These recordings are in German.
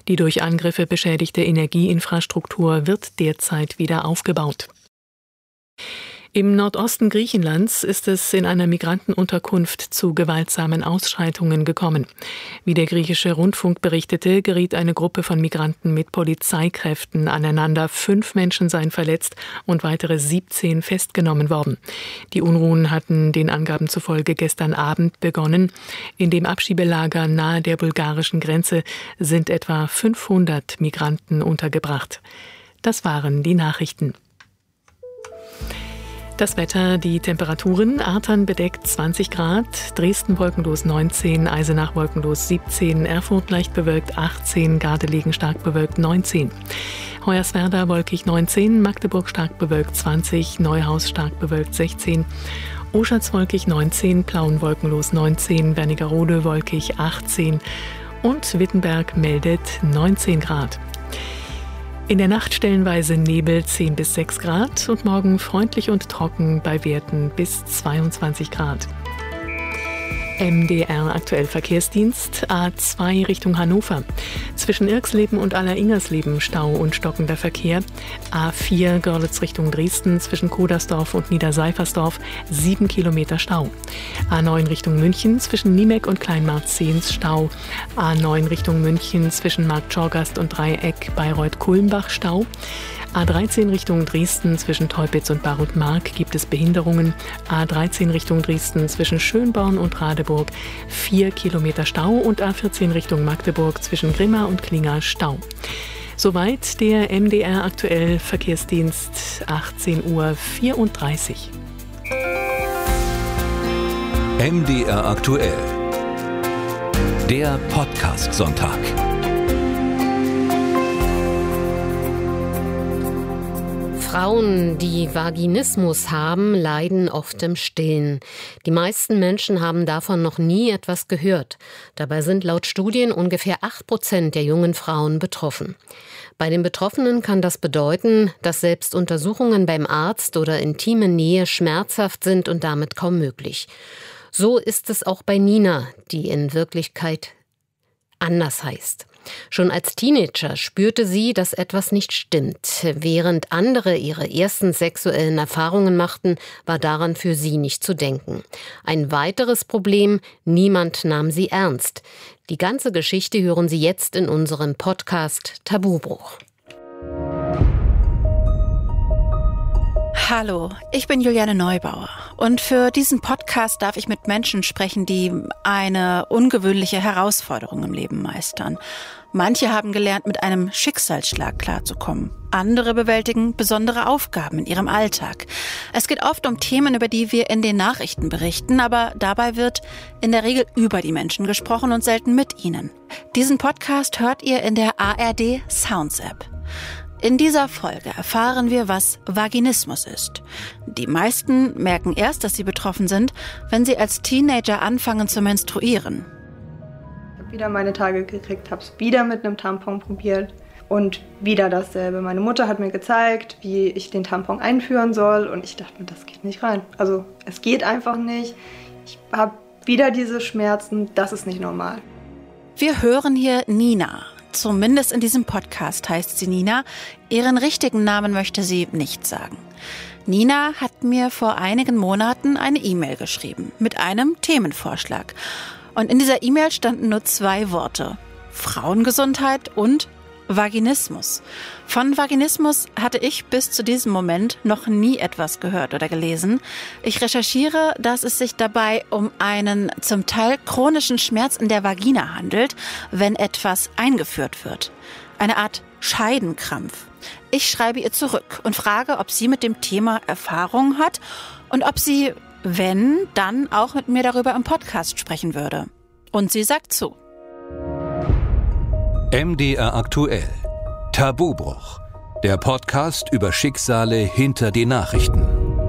Die durch Angriffe beschädigte Energieinfrastruktur wird derzeit wieder aufgebaut. Im Nordosten Griechenlands ist es in einer Migrantenunterkunft zu gewaltsamen Ausschreitungen gekommen. Wie der griechische Rundfunk berichtete, geriet eine Gruppe von Migranten mit Polizeikräften aneinander. 5 Menschen seien verletzt und weitere 17 festgenommen worden. Die Unruhen hatten den Angaben zufolge gestern Abend begonnen. In dem Abschiebelager nahe der bulgarischen Grenze sind etwa 500 Migranten untergebracht. Das waren die Nachrichten. Das Wetter, die Temperaturen: Artern bedeckt 20 Grad, Dresden wolkenlos 19, Eisenach wolkenlos 17, Erfurt leicht bewölkt 18, Gardelegen stark bewölkt 19. Hoyerswerda wolkig 19, Magdeburg stark bewölkt 20, Neuhaus stark bewölkt 16, Oschatz wolkig 19, Plauen wolkenlos 19, Wernigerode wolkig 18 und Wittenberg meldet 19 Grad. In der Nacht stellenweise Nebel 10 bis 6 Grad und morgen freundlich und trocken bei Werten bis 22 Grad. MDR aktuell Verkehrsdienst, A2 Richtung Hannover. Zwischen Irxleben und Aller-Ingersleben Stau und stockender Verkehr. A4 Görlitz Richtung Dresden zwischen Kodersdorf und Niederseifersdorf 7 Kilometer Stau. A9 Richtung München zwischen Niemeck und Kleinmarzehns Stau. A9 Richtung München zwischen Marktschorgast und Dreieck Bayreuth-Kulmbach Stau. A13 Richtung Dresden zwischen Teupitz und Barutmark gibt es Behinderungen. A13 Richtung Dresden zwischen Schönborn und Radeburg 4 Kilometer Stau und A14 Richtung Magdeburg zwischen Grimma und Klinger Stau. Soweit der MDR aktuell Verkehrsdienst, 18:34 Uhr. MDR aktuell. Der Podcast-Sonntag. Frauen, die Vaginismus haben, leiden oft im Stillen. Die meisten Menschen haben davon noch nie etwas gehört. Dabei sind laut Studien ungefähr 8% der jungen Frauen betroffen. Bei den Betroffenen kann das bedeuten, dass selbst Untersuchungen beim Arzt oder intime Nähe schmerzhaft sind und damit kaum möglich. So ist es auch bei Nina, die in Wirklichkeit anders heißt. Schon als Teenager spürte sie, dass etwas nicht stimmt. Während andere ihre ersten sexuellen Erfahrungen machten, war daran für sie nicht zu denken. Ein weiteres Problem: niemand nahm sie ernst. Die ganze Geschichte hören Sie jetzt in unserem Podcast Tabubruch. Hallo, ich bin Juliane Neubauer und für diesen Podcast darf ich mit Menschen sprechen, die eine ungewöhnliche Herausforderung im Leben meistern. Manche haben gelernt, mit einem Schicksalsschlag klarzukommen. Andere bewältigen besondere Aufgaben in ihrem Alltag. Es geht oft um Themen, über die wir in den Nachrichten berichten, aber dabei wird in der Regel über die Menschen gesprochen und selten mit ihnen. Diesen Podcast hört ihr in der ARD Sounds App. In dieser Folge erfahren wir, was Vaginismus ist. Die meisten merken erst, dass sie betroffen sind, wenn sie als Teenager anfangen zu menstruieren. Ich habe wieder meine Tage gekriegt, habe es wieder mit einem Tampon probiert und wieder dasselbe. Meine Mutter hat mir gezeigt, wie ich den Tampon einführen soll und ich dachte mir, das geht nicht rein. Also es geht einfach nicht. Ich habe wieder diese Schmerzen, das ist nicht normal. Wir hören hier Nina. Zumindest in diesem Podcast heißt sie Nina. Ihren richtigen Namen möchte sie nicht sagen. Nina hat mir vor einigen Monaten eine E-Mail geschrieben mit einem Themenvorschlag. Und in dieser E-Mail standen nur 2 Worte: Frauengesundheit und Vaginismus. Von Vaginismus hatte ich bis zu diesem Moment noch nie etwas gehört oder gelesen. Ich recherchiere, dass es sich dabei um einen zum Teil chronischen Schmerz in der Vagina handelt, wenn etwas eingeführt wird. Eine Art Scheidenkrampf. Ich schreibe ihr zurück und frage, ob sie mit dem Thema Erfahrung hat und ob sie, wenn, dann auch mit mir darüber im Podcast sprechen würde. Und sie sagt zu. MDR aktuell. Tabubruch. Der Podcast über Schicksale hinter die Nachrichten.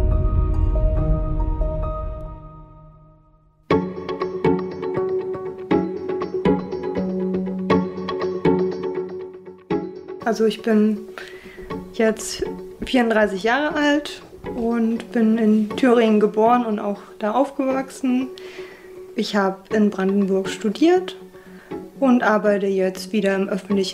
Also ich bin jetzt 34 Jahre alt und bin in Thüringen geboren und auch da aufgewachsen. Ich habe in Brandenburg studiert und arbeite jetzt wieder im öffentlichen